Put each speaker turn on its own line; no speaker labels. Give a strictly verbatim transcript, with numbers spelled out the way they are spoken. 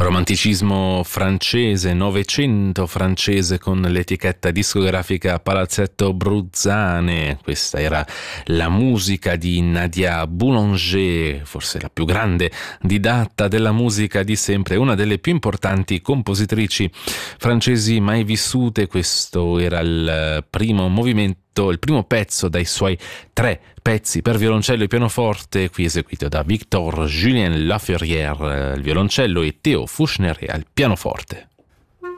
Romanticismo francese, Novecento francese con l'etichetta discografica Palazzetto Bruzzane. Questa era la musica di Nadia Boulanger, forse la più grande didatta della musica di sempre, una delle più importanti compositrici francesi mai vissute. Questo era il primo movimento, il primo pezzo dai suoi tre pezzi per violoncello e pianoforte, qui eseguito da Victor Julien Laferrière al violoncello e Théo Fouchner al pianoforte.